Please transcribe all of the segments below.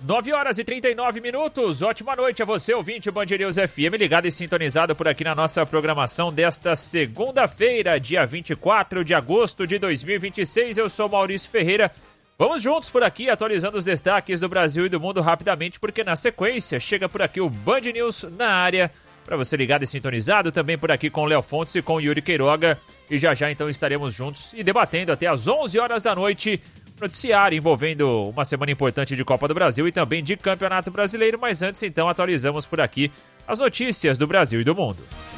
9h39. Ótima noite a você, ouvinte Band News FM, ligado e sintonizado por aqui na nossa programação desta segunda-feira, dia 24 de agosto de 2026. Eu sou Maurício Ferreira. Vamos juntos por aqui, atualizando os destaques do Brasil e do mundo rapidamente, porque na sequência chega por aqui o Band News na área, para você ligado e sintonizado, também por aqui com o Léo Fontes e com o Yuri Queiroga. E já então estaremos juntos e debatendo até às 11 horas da noite, noticiário envolvendo uma semana importante de Copa do Brasil e também de Campeonato Brasileiro. Mas antes, então, atualizamos por aqui as notícias do Brasil e do mundo.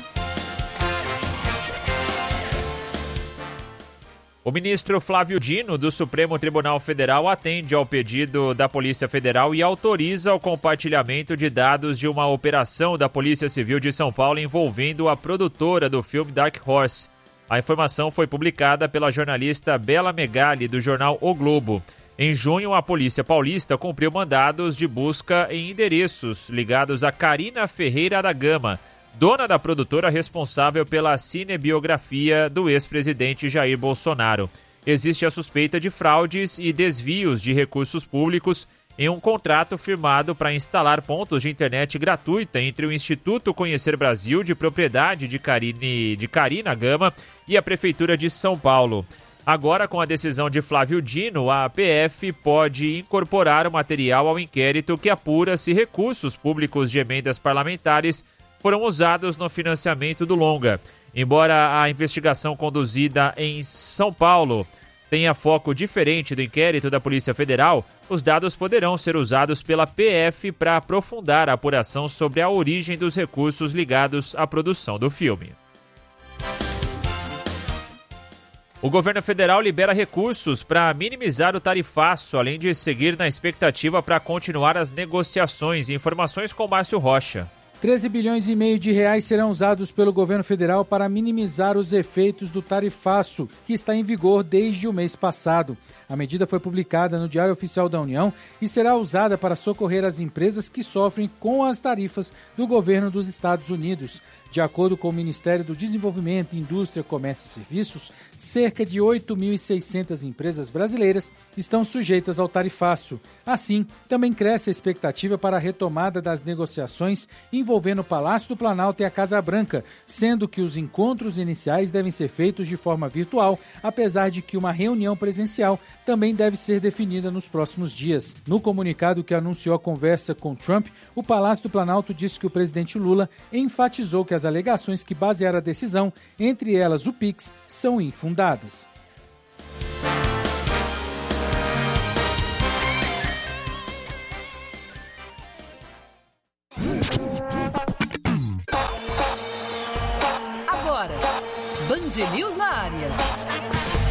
O ministro Flávio Dino, do Supremo Tribunal Federal, atende ao pedido da Polícia Federal e autoriza o compartilhamento de dados de uma operação da Polícia Civil de São Paulo envolvendo a produtora do filme Dark Horse. A informação foi publicada pela jornalista Bela Megali, do jornal O Globo. Em junho, a Polícia Paulista cumpriu mandados de busca em endereços ligados a Karina Ferreira da Gama, dona da produtora responsável pela cinebiografia do ex-presidente Jair Bolsonaro. Existe a suspeita de fraudes e desvios de recursos públicos em um contrato firmado para instalar pontos de internet gratuita entre o Instituto Conhecer Brasil, de propriedade de Karina Gama, e a Prefeitura de São Paulo. Agora, com a decisão de Flávio Dino, a PF pode incorporar o material ao inquérito que apura se recursos públicos de emendas parlamentares foram usados no financiamento do longa. Embora a investigação conduzida em São Paulo tenha foco diferente do inquérito da Polícia Federal, os dados poderão ser usados pela PF para aprofundar a apuração sobre a origem dos recursos ligados à produção do filme. O governo federal libera recursos para minimizar o tarifaço, além de seguir na expectativa para continuar as negociações. Informações com Márcio Rocha. 13 bilhões e meio de reais serão usados pelo governo federal para minimizar os efeitos do tarifaço, que está em vigor desde o mês passado. A medida foi publicada no Diário Oficial da União e será usada para socorrer as empresas que sofrem com as tarifas do governo dos Estados Unidos. De acordo com o Ministério do Desenvolvimento, Indústria, Comércio e Serviços, cerca de 8.600 empresas brasileiras estão sujeitas ao tarifaço. Assim, também cresce a expectativa para a retomada das negociações envolvendo o Palácio do Planalto e a Casa Branca, sendo que os encontros iniciais devem ser feitos de forma virtual, apesar de que uma reunião presencial também deve ser definida nos próximos dias. No comunicado que anunciou a conversa com Trump, o Palácio do Planalto disse que o presidente Lula enfatizou que as alegações que basearam a decisão, entre elas o PIX, são infundadas. Agora, Band News na área.